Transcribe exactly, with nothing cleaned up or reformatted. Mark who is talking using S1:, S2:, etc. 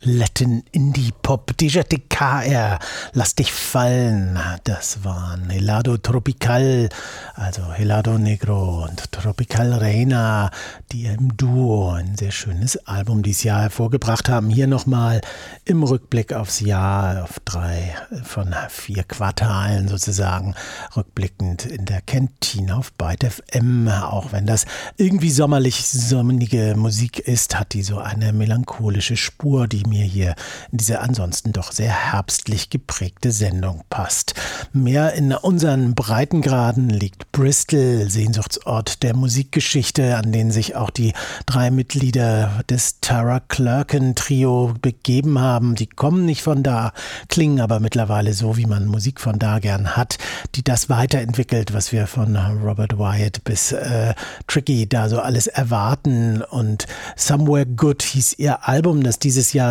S1: Latin Indie Pop, D J T K R, Lass dich fallen, das waren Helado Tropical, also Helado Negro und Tropical Reina, die im Duo ein sehr schönes Album dieses Jahr hervorgebracht haben. Hier nochmal im Rückblick aufs Jahr, auf drei von vier Quartalen sozusagen, rückblickend in der Kantine auf Byte F M. Auch wenn das irgendwie sommerlich sonnige Musik ist, hat die so eine melancholische Spur, die mir hier in diese ansonsten doch sehr herbstlich geprägte Sendung passt. Mehr in unseren Breitengraden liegt Bristol, Sehnsuchtsort der Musikgeschichte, an den sich auch die drei Mitglieder des Tara Clerkin Trio begeben haben. Die kommen nicht von da, klingen aber mittlerweile so, wie man Musik von da gern hat, die das weiterentwickelt, was wir von Robert Wyatt bis äh, Tricky da so alles erwarten. Und Somewhere Good hieß ihr Album, das dieses Jahr